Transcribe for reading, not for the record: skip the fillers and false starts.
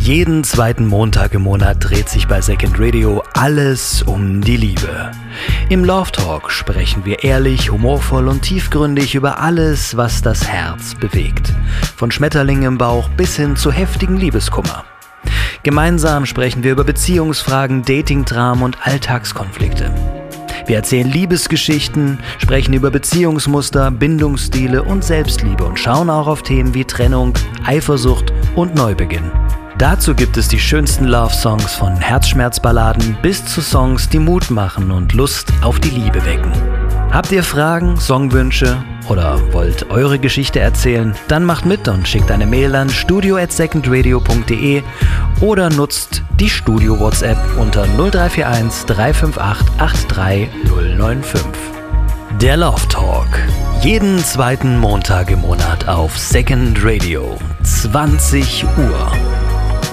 Jeden zweiten Montag im Monat dreht sich bei Second Radio alles um die Liebe. Im Love Talk sprechen wir ehrlich, humorvoll und tiefgründig über alles, was das Herz bewegt. Von Schmetterlingen im Bauch bis hin zu heftigen Liebeskummer. Gemeinsam sprechen wir über Beziehungsfragen, Datingdramen und Alltagskonflikte. Wir erzählen Liebesgeschichten, sprechen über Beziehungsmuster, Bindungsstile und Selbstliebe und schauen auch auf Themen wie Trennung, Eifersucht und Neubeginn. Dazu gibt es die schönsten Love-Songs von Herzschmerzballaden bis zu Songs, die Mut machen und Lust auf die Liebe wecken. Habt ihr Fragen, Songwünsche oder wollt eure Geschichte erzählen? Dann macht mit und schickt eine Mail an studio@secondradio.de oder nutzt die Studio-WhatsApp unter 0341 358 83095. Der Love Talk. Jeden zweiten Montag im Monat auf Second Radio. 20 Uhr.